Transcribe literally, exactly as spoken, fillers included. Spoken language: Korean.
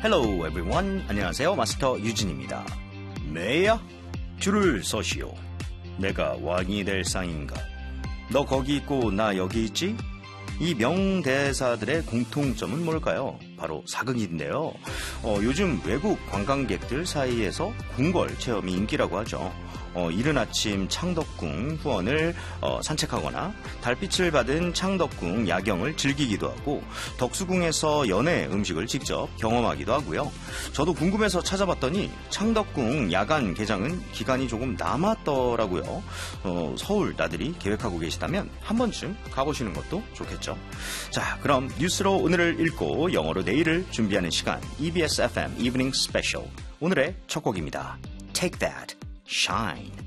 Hello everyone. 안녕하세요. 마스터 유진입니다. 매야? 줄을 서시오. 내가 왕이 될 상인가? 너 거기 있고 나 여기 있지? 이 명대사들의 공통점은 뭘까요? 바로 사극인데요. 어, 요즘 외국 관광객들 사이에서 궁궐 체험이 인기라고 하죠. 어, 이른 아침 창덕궁 후원을 어, 산책하거나 달빛을 받은 창덕궁 야경을 즐기기도 하고 덕수궁에서 연해 음식을 직접 경험하기도 하고요. 저도 궁금해서 찾아봤더니 창덕궁 야간 개장은 기간이 조금 남았더라고요. 어, 서울 나들이 계획하고 계시다면 한 번쯤 가보시는 것도 좋겠죠. 자, 그럼 뉴스로 오늘을 읽고 영어로 내일을 준비하는 시간 이비에스 에프엠 Evening Special. 오늘의 첫 곡입니다. Take That. Shine.